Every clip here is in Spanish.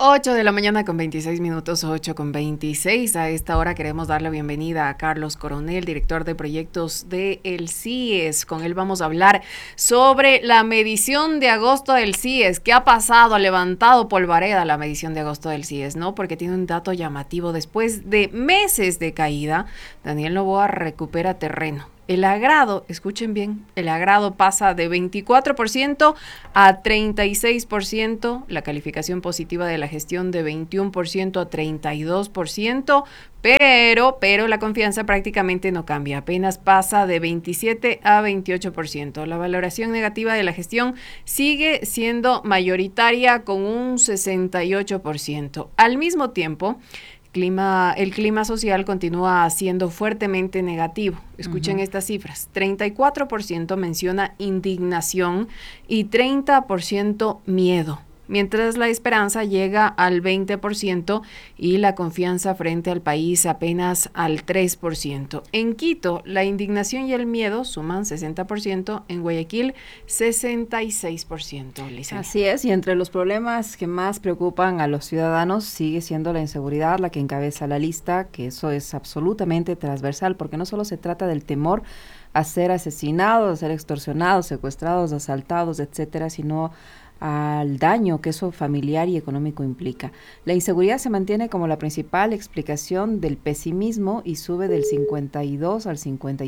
8 de la mañana con 26 minutos, 8 con 26. A esta hora queremos dar la bienvenida a Carlos Coronel, director de proyectos de el CIES. Con él vamos a hablar sobre la medición de agosto del CIES. ¿Qué ha pasado? Ha levantado polvareda la medición de agosto del CIES, ¿no? Porque tiene un dato llamativo. Después de meses de caída, Daniel Noboa recupera terreno. El agrado, escuchen bien, el agrado pasa de 24% a 36%, la calificación positiva de la gestión de 21% a 32%, pero la confianza prácticamente no cambia, apenas pasa de 27 a 28%. La valoración negativa de la gestión sigue siendo mayoritaria con un 68%. Al mismo tiempo, el clima social continúa siendo fuertemente negativo. Escuchen estas cifras. 34% menciona indignación y 30% miedo, mientras la esperanza llega al 20% y la confianza frente al país apenas al 3%. En Quito, la indignación y el miedo suman 60%, en Guayaquil 66%. Licenia. Así es, y entre los problemas que más preocupan a los ciudadanos sigue siendo la inseguridad la que encabeza la lista, que eso es absolutamente transversal, porque no solo se trata del temor a ser asesinados, a ser extorsionados, secuestrados, asaltados, etcétera, sino al daño que eso familiar y económico implica. La inseguridad se mantiene como la principal explicación del pesimismo y sube del 52 al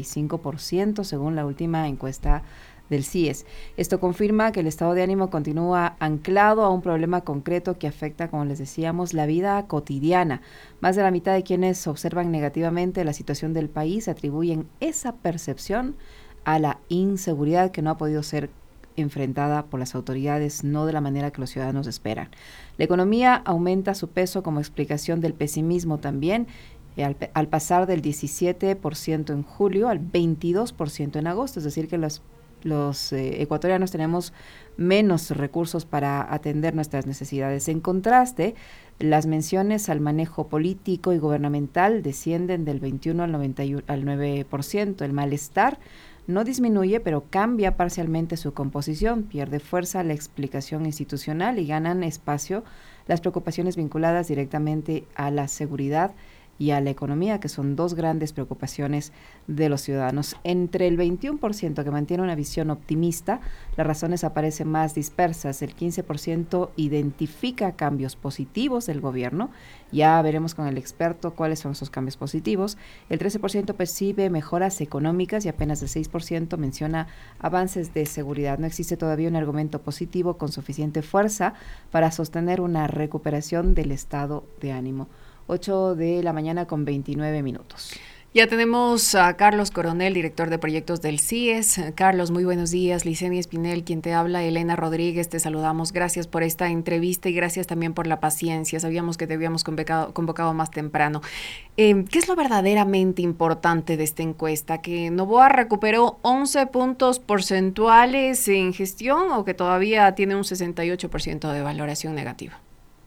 55% según la última encuesta del CIES. Esto confirma que el estado de ánimo continúa anclado a un problema concreto que afecta, como les decíamos, la vida cotidiana. Más de la mitad de quienes observan negativamente la situación del país atribuyen esa percepción a la inseguridad que no ha podido ser enfrentada por las autoridades, no de la manera que los ciudadanos esperan. La economía aumenta su peso como explicación del pesimismo también, al pasar del 17% en julio al 22% en agosto, es decir que los ecuatorianos tenemos menos recursos para atender nuestras necesidades. En contraste, las menciones al manejo político y gubernamental descienden del 21 al 9%. El malestar no disminuye, pero cambia parcialmente su composición, pierde fuerza la explicación institucional y ganan espacio las preocupaciones vinculadas directamente a la seguridad y a la economía, que son dos grandes preocupaciones de los ciudadanos. Entre el 21% que mantiene una visión optimista, las razones aparecen más dispersas. El 15% identifica cambios positivos del gobierno. Ya veremos con el experto cuáles son esos cambios positivos. El 13% percibe mejoras económicas y apenas el 6% menciona avances de seguridad. No existe todavía un argumento positivo con suficiente fuerza para sostener una recuperación del estado de ánimo. 8 de la mañana con 29 minutos. Ya tenemos a Carlos Coronel, director de proyectos del CIES. Carlos, muy buenos días. Licenia Espinel, quien te habla, Elena Rodríguez, te saludamos. Gracias por esta entrevista y gracias también por la paciencia. Sabíamos que te habíamos convocado más temprano. ¿Qué es lo verdaderamente importante de esta encuesta? ¿Que Noboa recuperó 11 puntos porcentuales en gestión o que todavía tiene un 68% de valoración negativa?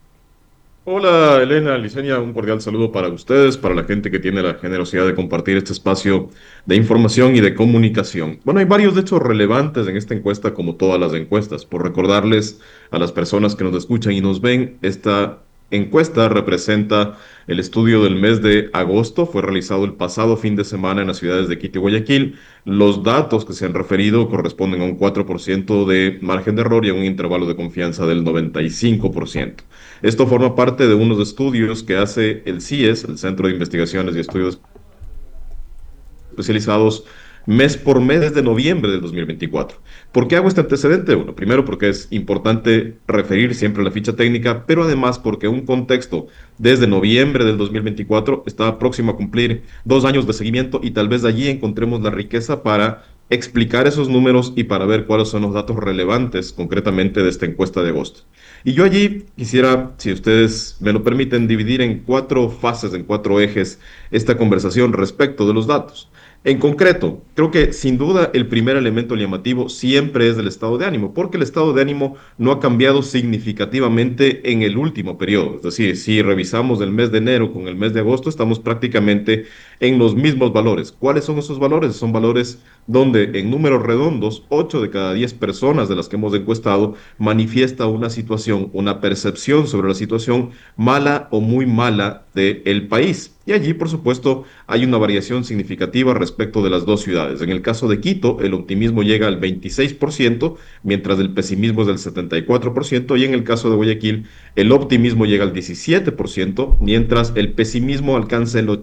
Hola Elena, Licenia, un cordial saludo para ustedes, para la gente que tiene la generosidad de compartir este espacio de información y de comunicación. Bueno, hay varios hechos relevantes en esta encuesta, como todas las encuestas. Por recordarles a las personas que nos escuchan y nos ven, esta encuesta representa el estudio del mes de agosto, fue realizado el pasado fin de semana en las ciudades de Quito y Guayaquil. Los datos que se han referido corresponden a un 4% de margen de error y a un intervalo de confianza del 95%. Esto forma parte de unos estudios que hace el CIES, el Centro de Investigaciones y Estudios Especializados, mes por mes desde noviembre del 2024. ¿Por qué hago este antecedente? Bueno, primero porque es importante referir siempre a la ficha técnica, pero además porque un contexto desde noviembre del 2024 está próximo a cumplir 2 años de seguimiento y tal vez de allí encontremos la riqueza para explicar esos números y para ver cuáles son los datos relevantes concretamente de esta encuesta de agosto. Y yo allí quisiera, si ustedes me lo permiten, dividir en 4 fases, en 4 ejes, esta conversación respecto de los datos. En concreto, creo que sin duda el primer elemento llamativo siempre es el estado de ánimo, porque el estado de ánimo no ha cambiado significativamente en el último periodo. Es decir, si revisamos el mes de enero con el mes de agosto, estamos prácticamente en los mismos valores. ¿Cuáles son esos valores? Son valores donde en números redondos, 8 de cada 10 personas de las que hemos encuestado manifiesta una situación, una percepción sobre la situación mala o muy mala del país. Y allí, por supuesto, hay una variación significativa respecto de las dos ciudades. En el caso de Quito, el optimismo llega al 26%, mientras el pesimismo es del 74%, y en el caso de Guayaquil, el optimismo llega al 17%, mientras el pesimismo alcanza el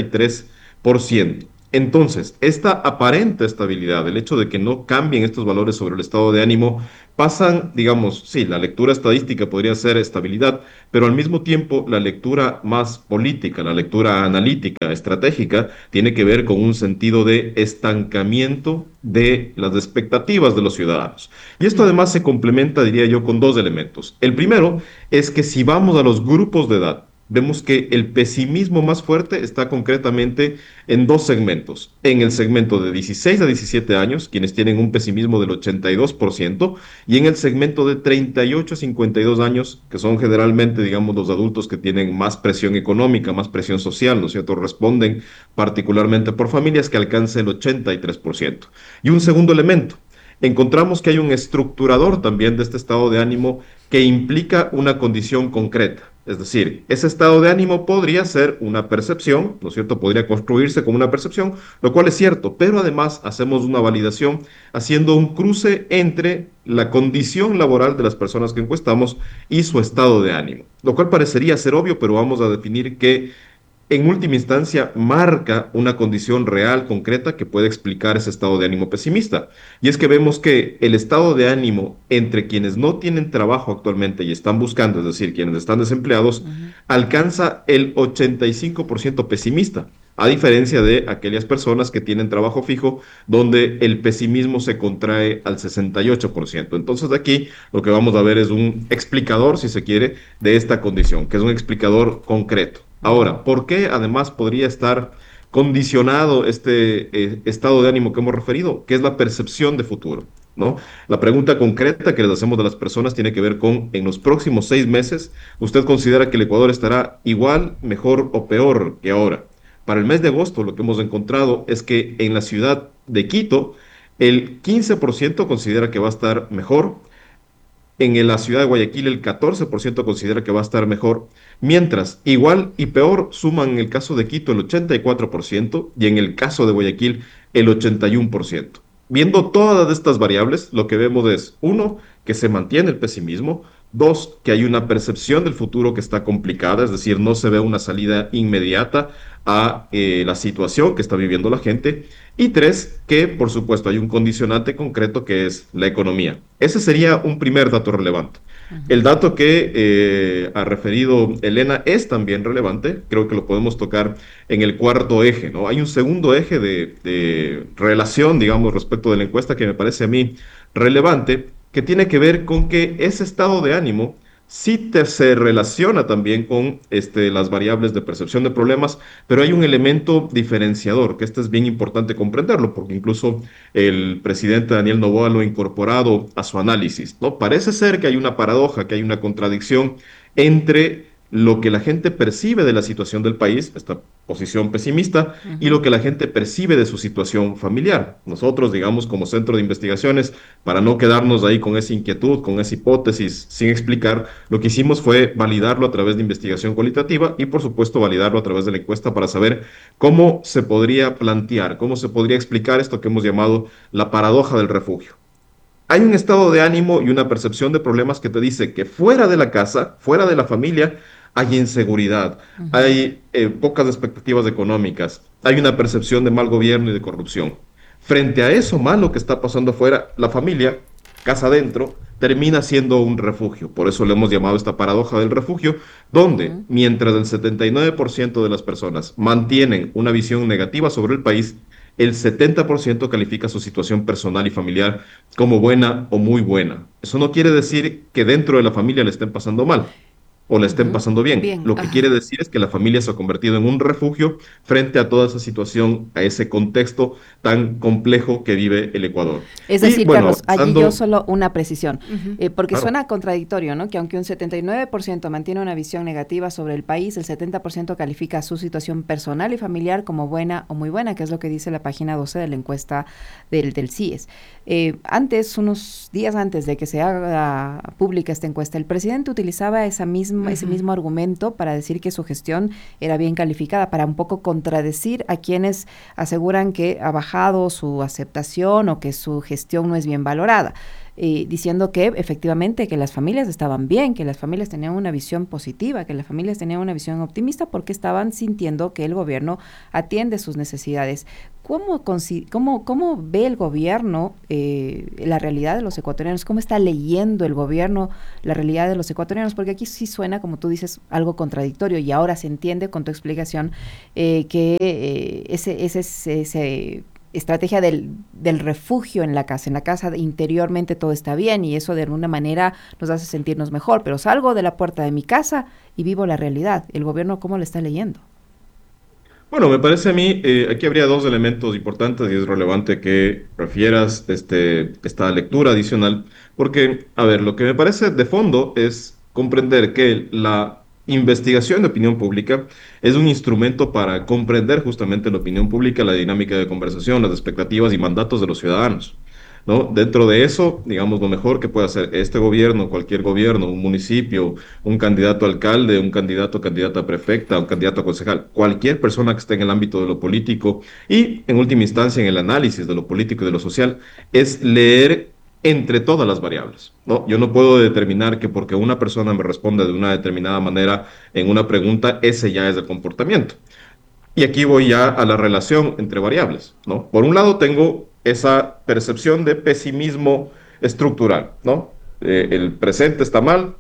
83%. Entonces, esta aparente estabilidad, el hecho de que no cambien estos valores sobre el estado de ánimo, pasan, digamos, sí, la lectura estadística podría ser estabilidad, pero al mismo tiempo la lectura más política, la lectura analítica, estratégica, tiene que ver con un sentido de estancamiento de las expectativas de los ciudadanos. Y esto además se complementa, diría yo, con dos elementos. El primero es que si vamos a los grupos de edad, vemos que el pesimismo más fuerte está concretamente en dos segmentos. En el segmento de 16 a 17 años, quienes tienen un pesimismo del 82%, y en el segmento de 38 a 52 años, que son generalmente, digamos, los adultos que tienen más presión económica, más presión social, ¿no es cierto? Responden particularmente por familias que alcanza el 83%. Y un segundo elemento, encontramos que hay un estructurador también de este estado de ánimo que implica una condición concreta. Es decir, ese estado de ánimo podría ser una percepción, ¿no es cierto? Podría construirse como una percepción, lo cual es cierto, pero además hacemos una validación haciendo un cruce entre la condición laboral de las personas que encuestamos y su estado de ánimo, lo cual parecería ser obvio, pero vamos a definir que en última instancia marca una condición real, concreta, que puede explicar ese estado de ánimo pesimista. Y es que vemos que el estado de ánimo entre quienes no tienen trabajo actualmente y están buscando, es decir, quienes están desempleados, alcanza el 85% pesimista, a diferencia de aquellas personas que tienen trabajo fijo, donde el pesimismo se contrae al 68%. Entonces aquí lo que vamos a ver es un explicador, si se quiere, de esta condición, que es un explicador concreto. Ahora, ¿por qué además podría estar condicionado este estado de ánimo que hemos referido? Que es la percepción de futuro, ¿no? La pregunta concreta que les hacemos de las personas tiene que ver con, en los próximos 6 meses, ¿usted considera que el Ecuador estará igual, mejor o peor que ahora? Para el mes de agosto, lo que hemos encontrado es que en la ciudad de Quito, el 15% considera que va a estar mejor, en la ciudad de Guayaquil el 14% considera que va a estar mejor, mientras igual y peor suman en el caso de Quito el 84% y en el caso de Guayaquil el 81%. Viendo todas estas variables, lo que vemos es, uno, que se mantiene el pesimismo, dos, que hay una percepción del futuro que está complicada, es decir, no se ve una salida inmediata a la situación que está viviendo la gente, y tres, que por supuesto hay un condicionante concreto que es la economía. Ese sería un primer dato relevante. El dato que ha referido Elena es también relevante, creo que lo podemos tocar en el cuarto eje, ¿no? Hay un segundo eje de relación, digamos, respecto de la encuesta que me parece a mí relevante, que tiene que ver con que ese estado de ánimo se relaciona también con las variables de percepción de problemas, pero hay un elemento diferenciador, que es bien importante comprenderlo, porque incluso el presidente Daniel Noboa lo ha incorporado a su análisis, ¿no? Parece ser que hay una paradoja, que hay una contradicción entre lo que la gente percibe de la situación del país, esta posición pesimista, y lo que la gente percibe de su situación familiar. Nosotros, digamos, como centro de investigaciones, para no quedarnos ahí con esa inquietud, con esa hipótesis sin explicar, lo que hicimos fue validarlo a través de investigación cualitativa y, por supuesto, validarlo a través de la encuesta para saber cómo se podría plantear, cómo se podría explicar esto que hemos llamado la paradoja del refugio. Hay un estado de ánimo y una percepción de problemas que te dice que fuera de la casa, fuera de la familia, hay inseguridad, hay pocas expectativas económicas, hay una percepción de mal gobierno y de corrupción. Frente a eso malo que está pasando afuera, la familia, casa adentro, termina siendo un refugio. Por eso le hemos llamado esta paradoja del refugio, donde mientras el 79% de las personas mantienen una visión negativa sobre el país, el 70% califica su situación personal y familiar como buena o muy buena. Eso no quiere decir que dentro de la familia le estén pasando mal. o la estén Ujú. pasando bien. Bien, Lo que ajá. quiere decir es que la familia se ha convertido en un refugio frente a toda esa situación, a ese contexto tan complejo que vive el Ecuador. Es Y decir, bueno, Carlos, allí yo avanzando, solo una precisión, Ujú. porque claro. suena contradictorio, ¿no? Que aunque un 79% mantiene una visión negativa sobre el país, el 70% califica su situación personal y familiar como buena o muy buena, que es lo que dice la página 12 de la encuesta del CIES. Antes, unos días antes de que se haga pública esta encuesta, el presidente utilizaba ese Ujú. mismo argumento para decir que su gestión era bien calificada, para un poco contradecir a quienes aseguran que ha bajado su aceptación o que su gestión no es bien valorada, diciendo que efectivamente que las familias estaban bien, que las familias tenían una visión positiva, que las familias tenían una visión optimista porque estaban sintiendo que el gobierno atiende sus necesidades. ¿Cómo ve el gobierno la realidad de los ecuatorianos? ¿Cómo está leyendo el gobierno la realidad de los ecuatorianos? Porque aquí sí suena, como tú dices, algo contradictorio y ahora se entiende con tu explicación que ese estrategia del refugio en la casa interiormente todo está bien y eso de alguna manera nos hace sentirnos mejor, pero salgo de la puerta de mi casa y vivo la realidad. ¿El gobierno cómo lo está leyendo? Bueno, me parece a mí, aquí habría dos elementos importantes y es relevante que refieras esta lectura adicional, porque, a ver, lo que me parece de fondo es comprender que la investigación de opinión pública es un instrumento para comprender justamente la opinión pública, la dinámica de conversación, las expectativas y mandatos de los ciudadanos. ¿No? Dentro de eso, digamos, lo mejor que puede hacer este gobierno, cualquier gobierno, un municipio, un candidato a alcalde, un candidato o candidata a prefecta, un candidato a concejal, cualquier persona que esté en el ámbito de lo político y en última instancia en el análisis de lo político y de lo social, es leer entre todas las variables, ¿no? Yo no puedo determinar que porque una persona me responde de una determinada manera en una pregunta, ese ya es el comportamiento. Y aquí voy ya a la relación entre variables, ¿no? Por un lado tengo esa percepción de pesimismo estructural, ¿no? El presente está mal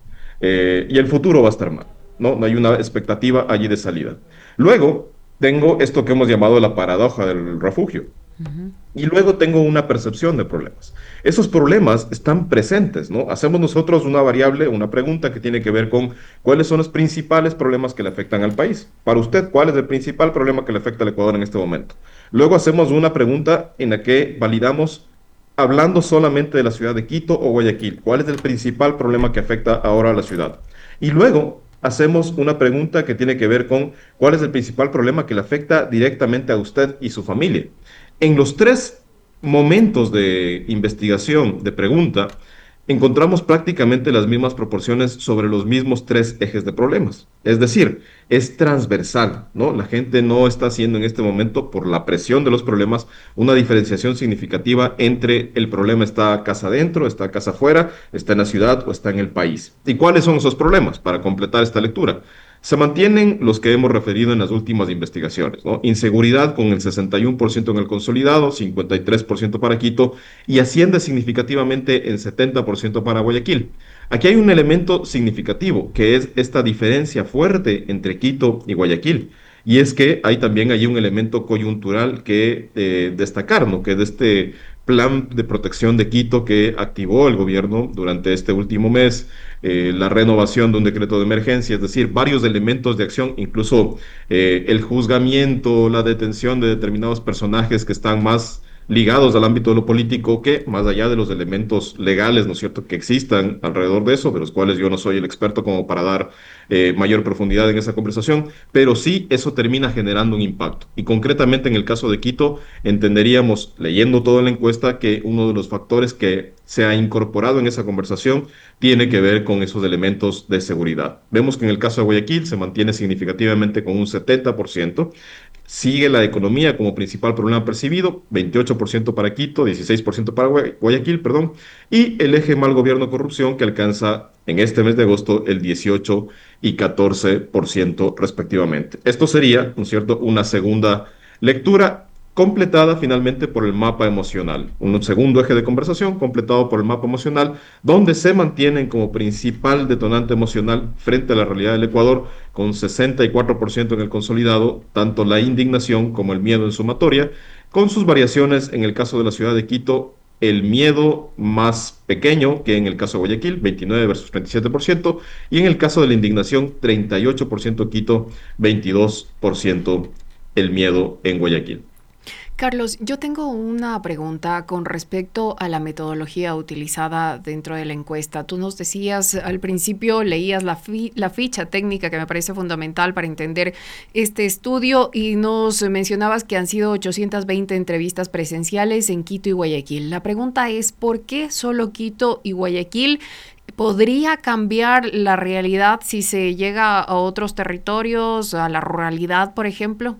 y el futuro va a estar mal, ¿no? No hay una expectativa allí de salida. Luego tengo esto que hemos llamado la paradoja del refugio. Y luego tengo una percepción de problemas. Esos problemas están presentes, ¿no? Hacemos nosotros una variable, una pregunta que tiene que ver con cuáles son los principales problemas que le afectan al país. Para usted, ¿cuál es el principal problema que le afecta al Ecuador en este momento? Luego hacemos una pregunta en la que validamos, hablando solamente de la ciudad de Quito o Guayaquil, ¿cuál es el principal problema que afecta ahora a la ciudad? Y luego hacemos una pregunta que tiene que ver con cuál es el principal problema que le afecta directamente a usted y su familia. En los tres momentos de investigación, de pregunta, encontramos prácticamente las mismas proporciones sobre los mismos tres ejes de problemas. Es decir, es transversal, ¿no? La gente no está haciendo en este momento, por la presión de los problemas, una diferenciación significativa entre el problema está casa adentro, está casa afuera, está en la ciudad o está en el país. ¿Y cuáles son esos problemas? Para completar esta lectura. Se mantienen los que hemos referido en las últimas investigaciones, ¿no? Inseguridad con el 61% en el consolidado, 53% para Quito y asciende significativamente en 70% para Guayaquil. Aquí hay un elemento significativo, que es esta diferencia fuerte entre Quito y Guayaquil. Y es que hay también allí un elemento coyuntural que destacar, ¿no? Que es de este plan de protección de Quito que activó el gobierno durante este último mes, la renovación de un decreto de emergencia, es decir, varios elementos de acción, incluso el juzgamiento, la detención de determinados personajes que están más ligados al ámbito de lo político que más allá de los elementos legales, ¿no es cierto?, que existan alrededor de eso, de los cuales yo no soy el experto como para dar mayor profundidad en esa conversación, pero sí eso termina generando un impacto. Y concretamente en el caso de Quito, entenderíamos, leyendo toda la encuesta, que uno de los factores que se ha incorporado en esa conversación tiene que ver con esos elementos de seguridad. Vemos que en el caso de Guayaquil se mantiene significativamente con un 70%. Sigue la economía como principal problema percibido, 28% para Quito, 16% para Guayaquil, perdón, y el eje mal gobierno corrupción que alcanza en este mes de agosto el 18 y 14% respectivamente. Esto sería, ¿no es cierto?, una segunda lectura completada finalmente por el mapa emocional, un segundo eje de conversación completado por el mapa emocional, donde se mantienen como principal detonante emocional frente a la realidad del Ecuador, con 64% en el consolidado, tanto la indignación como el miedo en sumatoria, con sus variaciones en el caso de la ciudad de Quito el miedo más pequeño, que en el caso de Guayaquil, 29 versus 37%, y en el caso de la indignación, 38% Quito, 22% el miedo en Guayaquil. Carlos, yo tengo una pregunta con respecto a la metodología utilizada dentro de la encuesta. Tú nos decías al principio, leías la ficha técnica que me parece fundamental para entender este estudio y nos mencionabas que han sido 820 entrevistas presenciales en Quito y Guayaquil. La pregunta es, ¿por qué solo Quito y Guayaquil? ¿Podría cambiar la realidad si se llega a otros territorios, a la ruralidad, por ejemplo?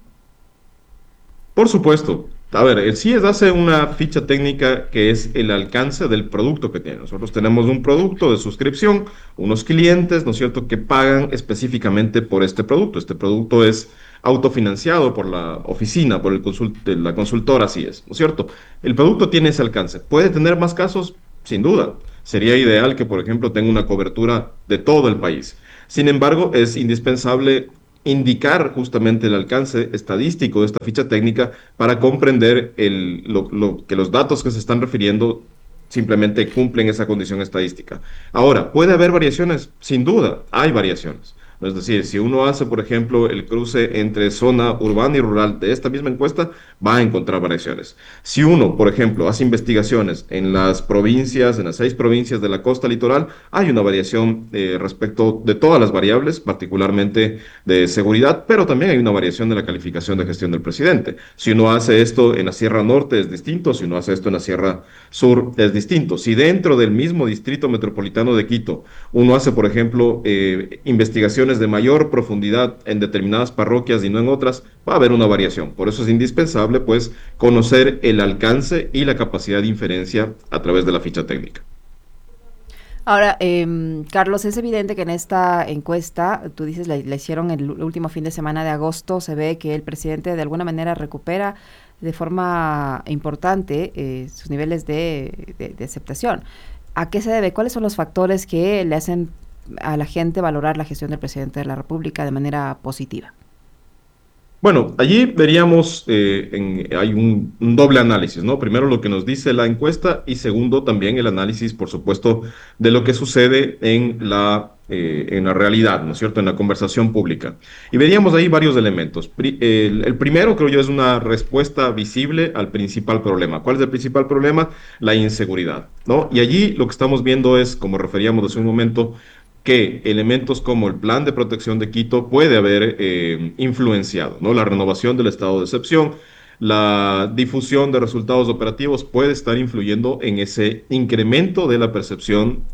Por supuesto. A ver, el CIES hace una ficha técnica que es el alcance del producto que tiene. Nosotros tenemos un producto de suscripción, unos clientes, ¿no es cierto?, que pagan específicamente por este producto. Este producto es autofinanciado por la oficina, por la consultora CIES, ¿no es cierto? El producto tiene ese alcance. ¿Puede tener más casos? Sin duda. Sería ideal que, por ejemplo, tenga una cobertura de todo el país. Sin embargo, es indispensable indicar justamente el alcance estadístico de esta ficha técnica para comprender que los datos que se están refiriendo simplemente cumplen esa condición estadística. Ahora, ¿puede haber variaciones? Sin duda, hay variaciones. Es decir, si uno hace, por ejemplo, el cruce entre zona urbana y rural de esta misma encuesta, va a encontrar variaciones. Si uno, por ejemplo, hace investigaciones en las provincias, en las 6 provincias de la costa litoral, hay una variación respecto de todas las variables, particularmente de seguridad, pero también hay una variación de la calificación de gestión del presidente. Si uno hace esto en la Sierra Norte es distinto, si uno hace esto en la Sierra Sur es distinto. Si dentro del mismo distrito metropolitano de Quito uno hace, por ejemplo, investigaciones de mayor profundidad en determinadas parroquias y no en otras, va a haber una variación. Por eso es indispensable, pues, conocer el alcance y la capacidad de inferencia a través de la ficha técnica. Ahora, Carlos, es evidente que en esta encuesta, tú dices, la hicieron el último fin de semana de agosto, se ve que el presidente de alguna manera recupera de forma importante sus niveles de aceptación. ¿A qué se debe? ¿Cuáles son los factores que le hacen a la gente valorar la gestión del presidente de la República de manera positiva? Bueno, allí veríamos, hay un doble análisis, ¿no? Primero lo que nos dice la encuesta y segundo también el análisis, por supuesto, de lo que sucede en la realidad, ¿no es cierto?, en la conversación pública. Y veríamos ahí varios elementos. El primero, creo yo, es una respuesta visible al principal problema. ¿Cuál es el principal problema? La inseguridad, ¿no? Y allí lo que estamos viendo es, como referíamos hace un momento, que elementos como el plan de protección de Quito puede haber influenciado, ¿no? La renovación del estado de excepción, la difusión de resultados operativos puede estar influyendo en ese incremento de la percepción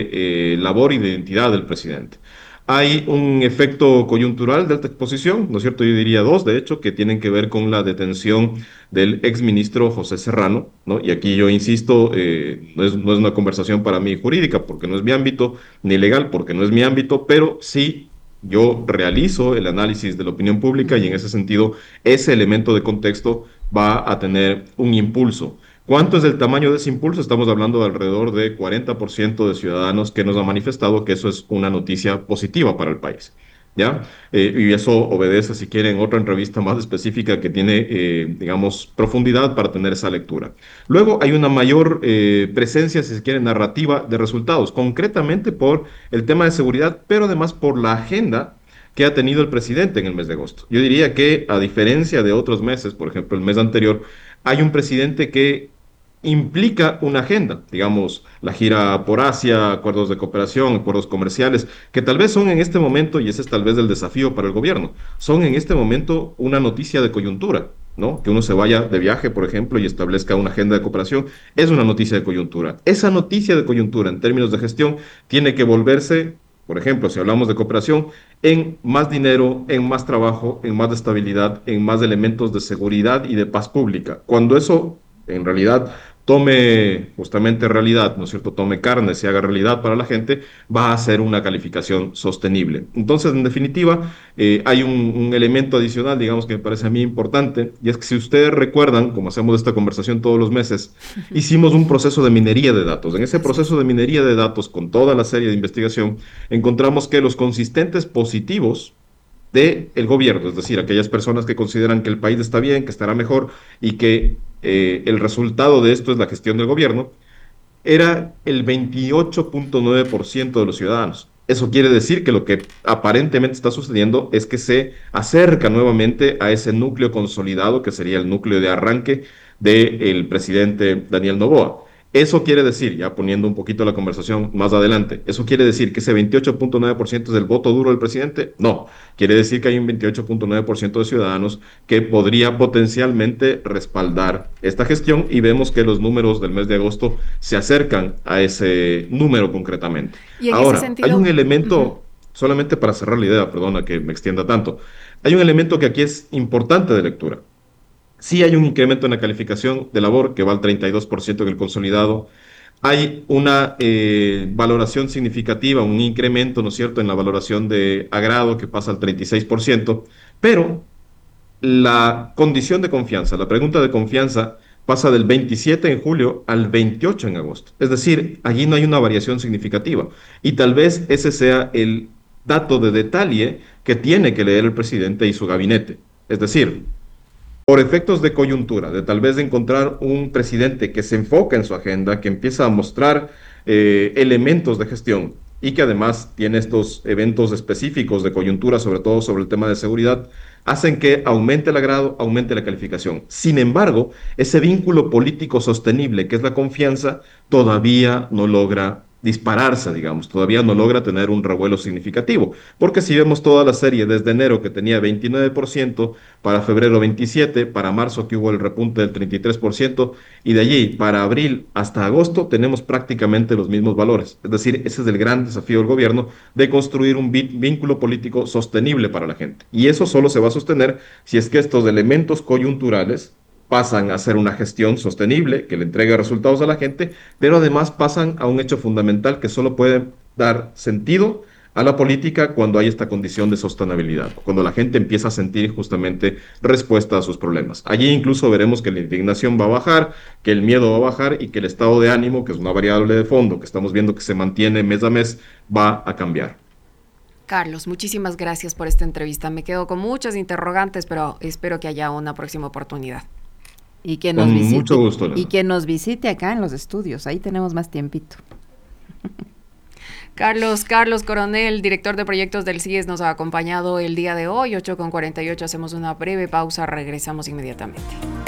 de labor y de identidad del presidente. Hay un efecto coyuntural de alta exposición, ¿no es cierto? Yo diría dos, de hecho, que tienen que ver con la detención del exministro José Serrano, ¿no? Y aquí yo insisto, no es una conversación para mí jurídica, porque no es mi ámbito, ni legal, porque no es mi ámbito, pero sí yo realizo el análisis de la opinión pública y en ese sentido ese elemento de contexto va a tener un impulso. ¿Cuánto es el tamaño de ese impulso? Estamos hablando de alrededor de 40% de ciudadanos que nos han manifestado que eso es una noticia positiva para el país. ¿Ya? Y eso obedece, si quieren, otra entrevista más específica que tiene, digamos, profundidad para tener esa lectura. Luego hay una mayor presencia, si se quiere, narrativa de resultados, concretamente por el tema de seguridad, pero además por la agenda que ha tenido el presidente en el mes de agosto. Yo diría que, a diferencia de otros meses, por ejemplo, el mes anterior, hay un presidente que implica una agenda, digamos, la gira por Asia, acuerdos de cooperación, acuerdos comerciales, que tal vez son en este momento, y ese es tal vez el desafío para el gobierno, son en este momento una noticia de coyuntura, ¿no? Que uno se vaya de viaje, por ejemplo, y establezca una agenda de cooperación, es una noticia de coyuntura. Esa noticia de coyuntura, en términos de gestión, tiene que volverse, por ejemplo, si hablamos de cooperación, en más dinero, en más trabajo, en más estabilidad, en más elementos de seguridad y de paz pública. Cuando eso en realidad tome justamente realidad, ¿no es cierto?, tome carne, se haga realidad para la gente, va a ser una calificación sostenible. Entonces, en definitiva, hay un elemento adicional, digamos, que me parece a mí importante, y es que si ustedes recuerdan, como hacemos esta conversación todos los meses, hicimos un proceso de minería de datos. En ese proceso de minería de datos, con toda la serie de investigación, encontramos que los consistentes positivos del gobierno, es decir, aquellas personas que consideran que el país está bien, que estará mejor y que el resultado de esto es la gestión del gobierno, era el 28.9% de los ciudadanos. Eso quiere decir que lo que aparentemente está sucediendo es que se acerca nuevamente a ese núcleo consolidado que sería el núcleo de arranque del presidente Daniel Noboa. Eso quiere decir, ya poniendo un poquito la conversación más adelante, ¿eso quiere decir que ese 28.9% es el voto duro del presidente? No, quiere decir que hay un 28.9% de ciudadanos que podría potencialmente respaldar esta gestión y vemos que los números del mes de agosto se acercan a ese número concretamente. Y en ese Ahora, hay sentido, un ujú. elemento, solamente para cerrar la idea, perdona que me extienda tanto, hay un elemento que aquí es importante de lectura. Sí hay un incremento en la calificación de labor que va al 32% en el consolidado. Hay una valoración significativa, un incremento, ¿no es cierto?, en la valoración de agrado que pasa al 36%, pero la condición de confianza, la pregunta de confianza pasa del 27 en julio al 28 en agosto. Es decir, allí no hay una variación significativa. Y tal vez ese sea el dato de detalle que tiene que leer el presidente y su gabinete. Es decir, por efectos de coyuntura, de tal vez de encontrar un presidente que se enfoca en su agenda, que empieza a mostrar elementos de gestión y que además tiene estos eventos específicos de coyuntura, sobre todo sobre el tema de seguridad, hacen que aumente el agrado, aumente la calificación. Sin embargo, ese vínculo político sostenible, que es la confianza, todavía no logra dispararse, digamos, todavía no logra tener un revuelo significativo, porque si vemos toda la serie desde enero que tenía 29%, para febrero 27%, para marzo que hubo el repunte del 33%, y de allí para abril hasta agosto tenemos prácticamente los mismos valores. Es decir, ese es el gran desafío del gobierno de construir un vínculo político sostenible para la gente. Y eso solo se va a sostener si es que estos elementos coyunturales pasan a ser una gestión sostenible que le entregue resultados a la gente, pero además pasan a un hecho fundamental que solo puede dar sentido a la política cuando hay esta condición de sostenibilidad, cuando la gente empieza a sentir justamente respuesta a sus problemas. Allí incluso veremos que la indignación va a bajar, que el miedo va a bajar y que el estado de ánimo, que es una variable de fondo que estamos viendo que se mantiene mes a mes, va a cambiar. Carlos, muchísimas gracias por esta entrevista. Me quedo con muchas interrogantes, pero espero que haya una próxima oportunidad. Y que Con nos mucho visite, gusto, y Elena. que nos visite acá en los estudios. Ahí tenemos más tiempito. Carlos Coronel, director de proyectos del CIES, nos ha acompañado el día de hoy, 8:48. Hacemos una breve pausa, regresamos inmediatamente.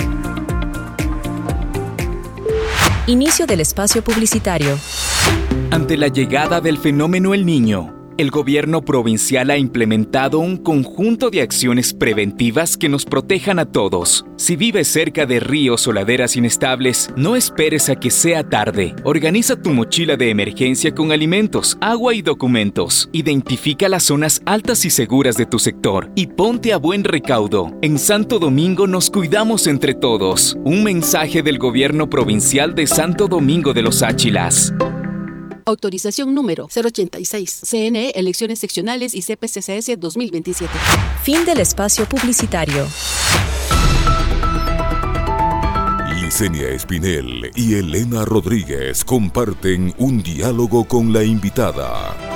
Inicio del espacio publicitario. Ante la llegada del fenómeno El Niño, el gobierno provincial ha implementado un conjunto de acciones preventivas que nos protejan a todos. Si vives cerca de ríos o laderas inestables, no esperes a que sea tarde. Organiza tu mochila de emergencia con alimentos, agua y documentos. Identifica las zonas altas y seguras de tu sector y ponte a buen recaudo. En Santo Domingo nos cuidamos entre todos. Un mensaje del gobierno provincial de Santo Domingo de los Áchilas. Autorización número 086. CNE, Elecciones Seccionales y CPCCS 2027. Fin del espacio publicitario. Licenia Espinel y Elena Rodríguez comparten un diálogo con la invitada.